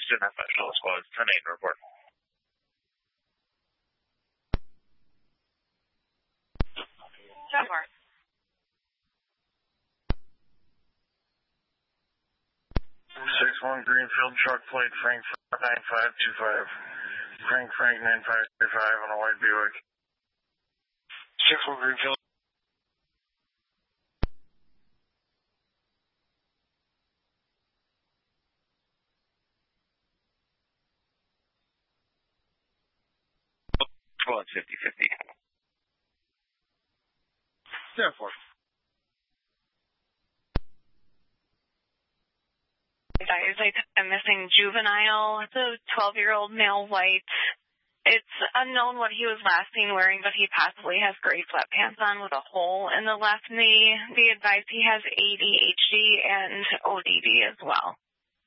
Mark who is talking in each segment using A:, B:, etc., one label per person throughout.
A: Houston, F5 Shuttle Squad, 10-8 report.
B: Jaguar.
C: 61 Greenfield truck plate Frank 9525. Frank 9525 on a white Buick.
A: 61 Greenfield. Well, it's 50-50.
C: Yeah, 4.
B: I'm missing juvenile. It's a 12-year-old male white. It's unknown what he was last seen wearing, but he possibly has gray sweatpants on with a hole in the left knee. Be advised he has ADHD and ODD as well.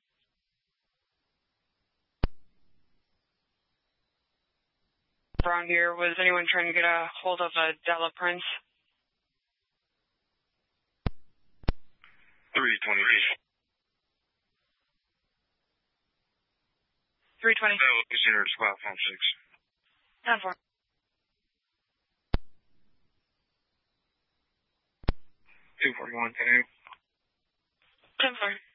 D: Around here, was anyone trying to get a hold of a Della Prince?
A: 320.
D: 320.
A: Casino Squad, phone 6.
B: 10-4.
A: 241, 10-8.
B: 10-4.